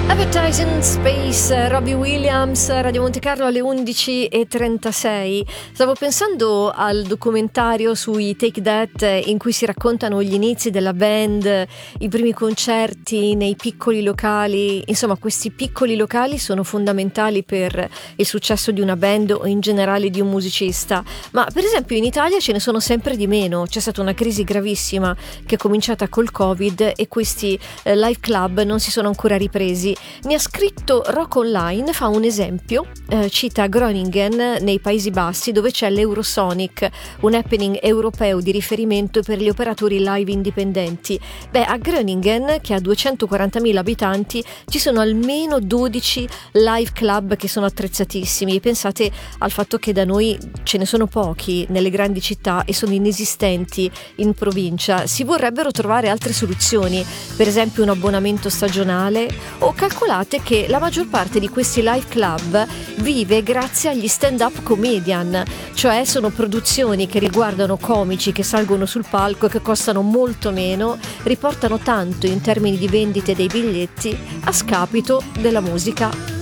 Advertising Space, Robbie Williams, Radio Monte Carlo alle 11:36. Stavo pensando al documentario sui Take That in cui si raccontano gli inizi della band, i primi concerti nei piccoli locali. Insomma, questi piccoli locali sono fondamentali per il successo di una band o in generale di un musicista. Ma per esempio in Italia ce ne sono sempre di meno. C'è stata una crisi gravissima che è cominciata col Covid e questi live club non si sono ancora ripresi. Mi ha scritto Rock Online, fa un esempio, cita Groningen nei Paesi Bassi, dove c'è l'Eurosonic, un happening europeo di riferimento per gli operatori live indipendenti. A Groningen, che ha 240.000 abitanti, ci sono almeno 12 live club che sono attrezzatissimi. E pensate al fatto che da noi ce ne sono pochi nelle grandi città e sono inesistenti in provincia. Si vorrebbero trovare altre soluzioni, per esempio un abbonamento stagionale, o calcolate che la maggior parte di questi live club vive grazie agli stand-up comedian, cioè sono produzioni che riguardano comici che salgono sul palco e che costano molto meno, riportano tanto in termini di vendite dei biglietti a scapito della musica.